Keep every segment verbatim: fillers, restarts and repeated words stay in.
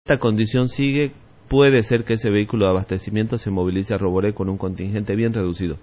esta condición sigue, puede ser que ese vehículo de abastecimiento se movilice a Roboré con un contingente bien reducido.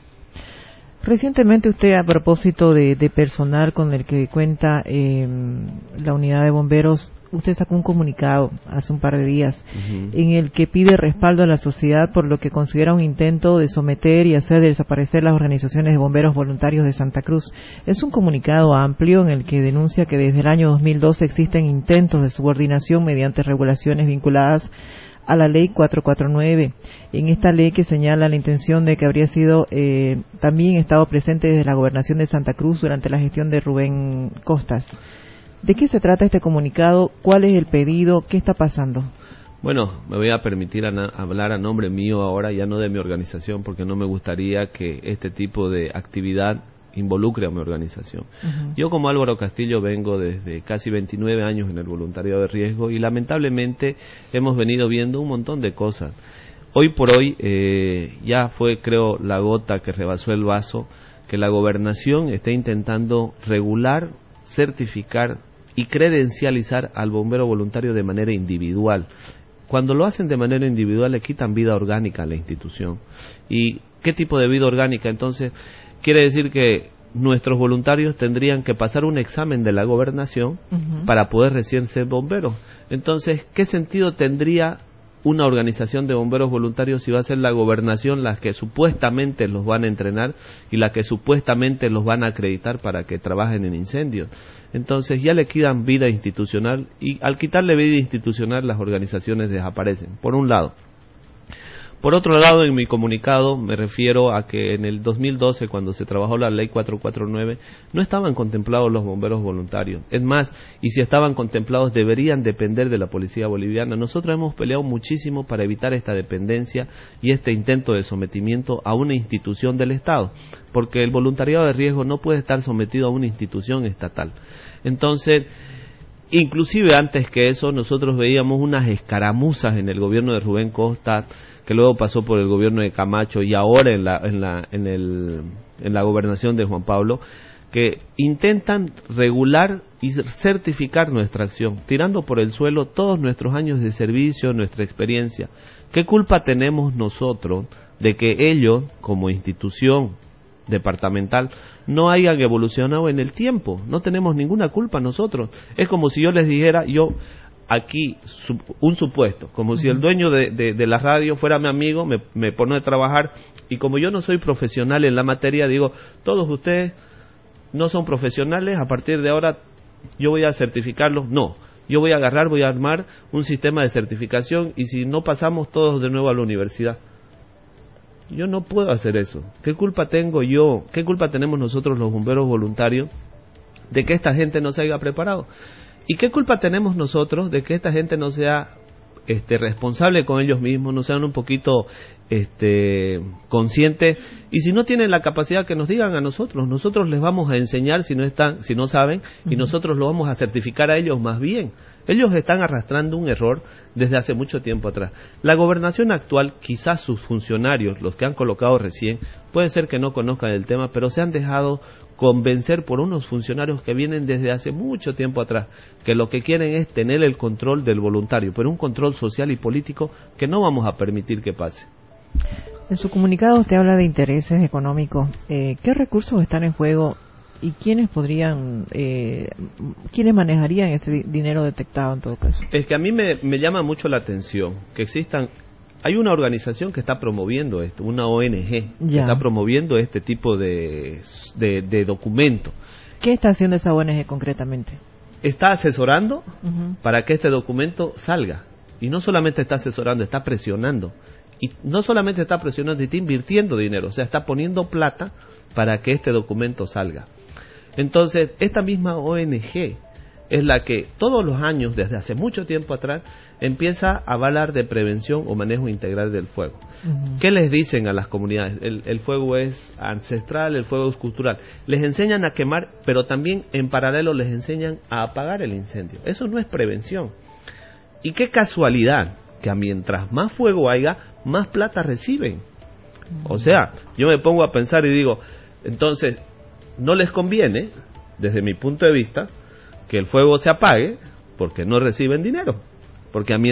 Recientemente usted, a propósito de, de personal con el que cuenta eh, la unidad de bomberos, usted sacó un comunicado hace un par de días uh-huh. en el que pide respaldo a la sociedad por lo que considera un intento de someter y hacer desaparecer las organizaciones de bomberos voluntarios de Santa Cruz. Es un comunicado amplio en el que denuncia que desde el año dos mil doce existen intentos de subordinación mediante regulaciones vinculadas a la ley cuatrocientos cuarenta y nueve. En esta ley que señala la intención de que habría sido eh, también estado presente desde la gobernación de Santa Cruz durante la gestión de Rubén Costas. ¿De qué se trata este comunicado? ¿Cuál es el pedido? ¿Qué está pasando? Bueno, me voy a permitir a na- hablar a nombre mío ahora, ya no de mi organización, porque no me gustaría que este tipo de actividad involucre a mi organización. Uh-huh. Yo, como Álvaro Castillo, vengo desde casi veintinueve años en el voluntariado de riesgo y lamentablemente hemos venido viendo un montón de cosas. Hoy por hoy eh, ya fue, creo, la gota que rebasó el vaso, que la gobernación está intentando regular, certificar y credencializar al bombero voluntario de manera individual. Cuando lo hacen de manera individual le quitan vida orgánica a la institución. ¿Y qué tipo de vida orgánica? Entonces, quiere decir que nuestros voluntarios tendrían que pasar un examen de la gobernación uh-huh. para poder recién ser bomberos. Entonces, ¿qué sentido tendría una organización de bomberos voluntarios si va a ser la gobernación la que supuestamente los van a entrenar y la que supuestamente los van a acreditar para que trabajen en incendios? Entonces ya le quitan vida institucional y al quitarle vida institucional las organizaciones desaparecen, por un lado. Por otro lado, en mi comunicado me refiero a que en el dos mil doce, cuando se trabajó la ley cuatrocientos cuarenta y nueve, no estaban contemplados los bomberos voluntarios. Es más, y si estaban contemplados, deberían depender de la policía boliviana. Nosotros hemos peleado muchísimo para evitar esta dependencia y este intento de sometimiento a una institución del Estado, porque el voluntariado de riesgo no puede estar sometido a una institución estatal. Entonces, inclusive antes que eso, nosotros veíamos unas escaramuzas en el gobierno de Rubén Costa, que luego pasó por el gobierno de Camacho y ahora en la, en la, en el, en la gobernación de Juan Pablo, que intentan regular y certificar nuestra acción, tirando por el suelo todos nuestros años de servicio, nuestra experiencia. ¿Qué culpa tenemos nosotros de que ellos, como institución departamental, no hayan evolucionado en el tiempo? No tenemos ninguna culpa nosotros. Es como si yo les dijera, yo aquí, un supuesto, como si el dueño de, de, de la radio fuera mi amigo, me, me pone a trabajar, y como yo no soy profesional en la materia, digo, todos ustedes no son profesionales, a partir de ahora yo voy a certificarlos. No, yo voy a agarrar, voy a armar un sistema de certificación, y si no pasamos todos de nuevo a la universidad. Yo no puedo hacer eso. ¿Qué culpa tengo yo? ¿Qué culpa tenemos nosotros los bomberos voluntarios de que esta gente no se haya preparado? ¿Y qué culpa tenemos nosotros de que esta gente no sea este, responsable con ellos mismos, no sean un poquito este, conscientes? Y si no tienen la capacidad, que nos digan a nosotros. Nosotros les vamos a enseñar si no están, si no saben, y nosotros lo vamos a certificar a ellos más bien. Ellos están arrastrando un error desde hace mucho tiempo atrás. La gobernación actual, quizás sus funcionarios, los que han colocado recién, puede ser que no conozcan el tema, pero se han dejado convencer por unos funcionarios que vienen desde hace mucho tiempo atrás, que lo que quieren es tener el control del voluntario, pero un control social y político que no vamos a permitir que pase. En su comunicado usted habla de intereses económicos. Eh, ¿Qué recursos están en juego y quiénes podrían, eh, quiénes manejarían ese dinero detectado en todo caso? Es que a mí me, me llama mucho la atención que existan. Hay una organización que está promoviendo esto, una O N G, ya. que está promoviendo este tipo de, de, de documento. ¿Qué está haciendo esa O N G concretamente? Está asesorando uh-huh. para que este documento salga. Y no solamente está asesorando, está presionando. Y no solamente está presionando, está invirtiendo dinero, o sea, está poniendo plata para que este documento salga. Entonces, esta misma O N G es la que todos los años, desde hace mucho tiempo atrás, empieza a hablar de prevención o manejo integral del fuego. Uh-huh. ¿Qué les dicen a las comunidades? El, el fuego es ancestral, el fuego es cultural. Les enseñan a quemar, pero también en paralelo les enseñan a apagar el incendio. Eso no es prevención. Y qué casualidad que mientras más fuego haya, más plata reciben. Uh-huh. O sea, yo me pongo a pensar y digo, entonces, no les conviene, desde mi punto de vista, que el fuego se apague porque no reciben dinero, porque a mí